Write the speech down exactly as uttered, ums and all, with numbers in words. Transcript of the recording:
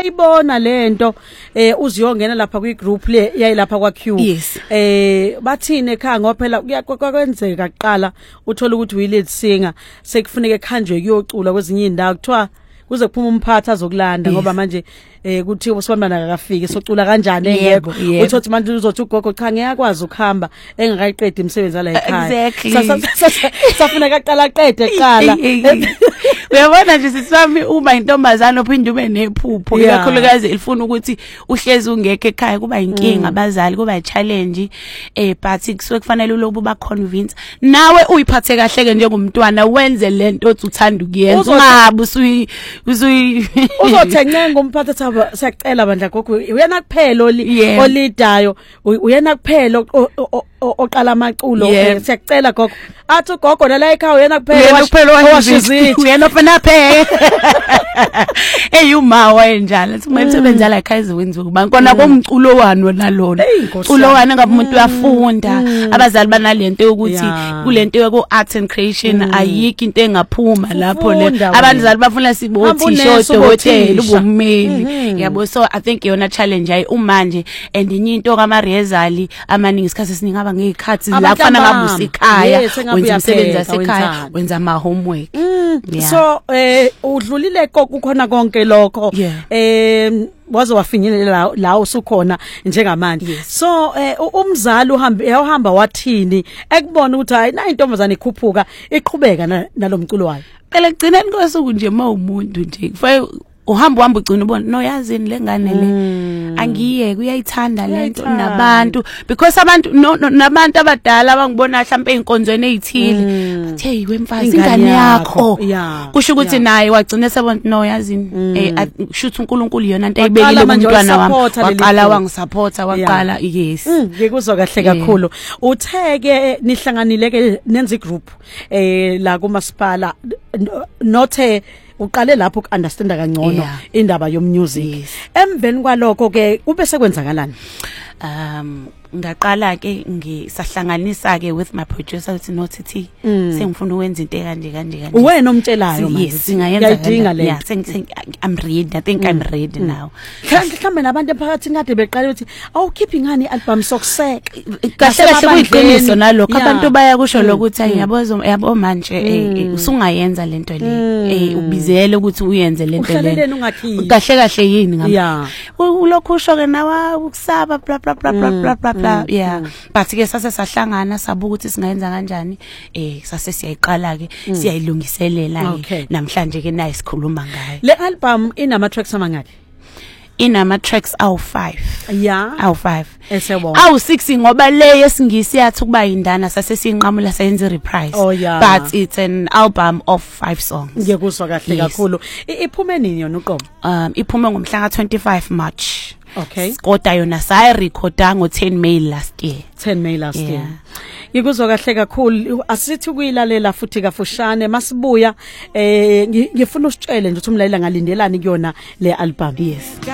wayibona lento eh uziyongena lapha kwi group le yayilapha kwa Q eh bathini ekhaya ngoba phela kuyakwenzeka kuqala uthola ukuthi uyi lead singer sekufuneka ekhanjwe kuyocula kwezinye indawo kuthiwa kuze kuphuma umphathi azokulanda ngoba manje eh kuthi usibona akafiki socula kanjani engekho uthothi manje uzothi ugogo cha ngiyakwazi ukuhamba engakayiqedi imisebenzi la ekhaya safuna kaqala aqede eqala uyabona nje sisami uma intombazana ophinde ube nephupho ikakhulukazi elifuna ukuthi uhlezi ungekho ekhaya kuba inkinga abazali kuba i-challenge eh but kusuke kufanele ulobu ba convince nawe uyiphathe kahle ke njengomntwana wenze lento othi uthanda ukuyenza ungabi usuyi usuyi uzothencenga ngomphatha thaba siyacela bandla gogo uyena kuphela olidayo uyena kuphela oqala amaculo siyacela gogo athi gogo la ekhaya uyena kuphela owashizithi uyena ofana phe hey uma wenjalo kumele sebenza la ekhaya iziwenza kuba kona komculo wani wona lona culo wani ngabe umuntu uyafunda abazali banalento yokuthi kulento yoku art and creation ayikho into engaphuma lapho le abazali bafuna sibothi shodo hotel ubummeli yabo so I think yona challenge ayi umanje and inyinto kaMarezali amaningi isikhathi esiningi aba ngezikhathi la kufana ngabe usikhaya wenza umsebenzi wasekhaya wenza ama homework so eh udlulile kukhona konke lokho eh waze wafinyelela la usukhona njengamanje so eh umzali uhambe ehamba wathini ekubona ukuthi hayi na intombazane ikhuphuka iqhubeka nalomculo wayo phela gcineni kosuku nje mawumuntu nje kufanele uhamba uhamba ugcina ubona no yazini lengane le angiye kuyayithanda lento nabantu because abantu nabantu abadala abangibona mhlambe einkonzweni ezithile bathi hey wemfazi ingane yakho kusho ukuthi naye wagcina sebona no yazini eh shoot uNkulunkulu yona into ayibekile umntwana wami waqala wangisupporta waqala yes ngikuzwa kahle kakhulu utheke nihlanganile ke nenza igroup eh la kumasipala nothe uqale lapho ukunderstanda kangcono indaba yomusic emveni kwalokho ke kube sekwenzakalani um ngaqala ke ngisahlanganisa ke with my producer uthi no T T sengifuna ukwenza into ekanje kanje kanje wena omtshelayo manje singayenza le yeah I'm ready I think I'm ready now mhlambe nabantu emphakathini kade beqala ukuthi awukhiphi ngani album sokuseka kahle kahle kuyiqiniso nalokho abantu baya kusho lokuthi ngiyaboza yabo manje usungayenza lento le eh ubizele ukuthi uyenze lento le kahle kahle yini ngami ulokhu usho ke nawa ukusaba bla bla bla bla bla yeah but ke sase sahlangana sabuka ukuthi singayenza kanjani eh sase siyayiqala ke siyayilungiselela ke namhlanje ke nayi sikhuluma ngayo le album inama tracks amangaki inama tracks awu five yeah awu five esebo awu six ngoba le yesingisi yathi kuba indana sase sinqamula sayenza reprise but it's an album of five songs ngiyakuzwa kahle kakhulu iphume nini yona uqobo um iphume ngomhla ka twenty-five March okay kodwa yona sayi recorda ngo ten May last year ten May last yeah. year ngikuzwa kahle kakhulu asithi kuyilalela futhi kafushane masibuya eh ngifuna usitshele nje ukuthi umlalela ngalindelani kuyona le album yes